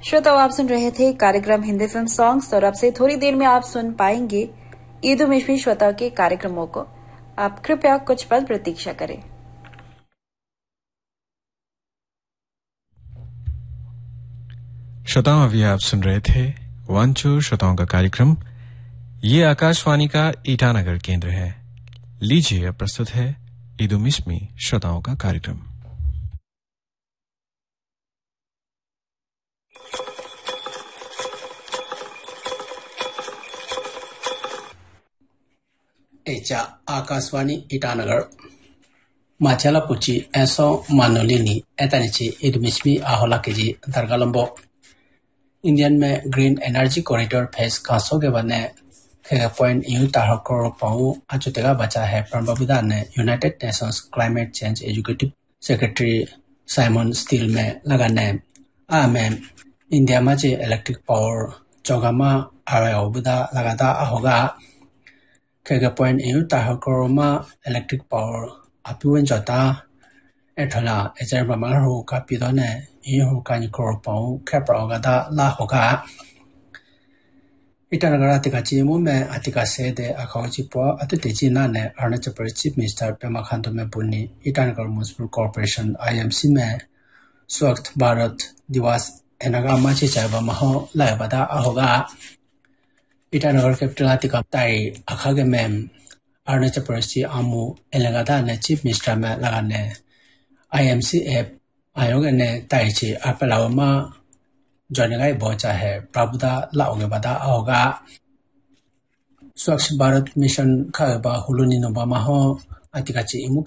श्रोताओ, आप सुन रहे थे कार्यक्रम हिंदी फिल्म सॉन्ग्स और अब से थोड़ी देर में आप सुन पाएंगे ईद उल मिशमी श्रोताओं के कार्यक्रमों को। आप कृपया कुछ पल प्रतीक्षा करें। श्रोताओं, अभी आप सुन रहे थे वांचो श्रोताओं का कार्यक्रम। ये आकाशवाणी का ईटानगर केंद्र है। लीजिए, अब प्रस्तुत है ईद उल मिशमी श्रोताओं का कार्यक्रम। एचा आकाशवाणी ईटानगर माचला पुची ऐसो मानोलिनी एतनिची ईद मिशमी आहोला के जी दरगालंबो इंडियन में ग्रीन एनर्जी कॉरिडोर फेस खासों के बने पॉइंट यू तार करोड़ पाऊ अचुतेगा बचा है प्रबंधविदा ने United Nations climate change educative secretary Simon Stiell में लगाने में इंडिया में जे इलेक्ट्रिक पावर चौगामा आरे बुदा लगाता होगा के पॉइंट यू तार करोड़ में इलेक्ट्रिक पावर अपिवन जाता एठला एचर बमार हो का पिदोने यू का करोड़ पाऊ खेप्रोगादा ला होगा ईटानगर अतिकाची में अतिका से दे अखाउचिपो अतितेची नाने अरुणाचल प्रदेश चीफ मिनिस्टर पेमा खांडू में पुनी ईटानगर म्युनिसिपल कॉर्पोरेशन आईएमसी में स्वच्छ भारत दिवस एनागा माची चाइबा महो लायबदा होगा ईटानगर कैपिटल अतिका ताई अखागे में अरुणाचल प्रदेश ची आमू एलेगादा ने चीफ मिनिस्टर में लगाने आईएमसी ऐप आयोग ने ताई ची अपलावमा जोनेगाई बोचा है प्रभुदा लाओगे बदा होगा स्वच्छ भारत मिशन खाबा हुलुनी नोबा महो अतिकाची इमु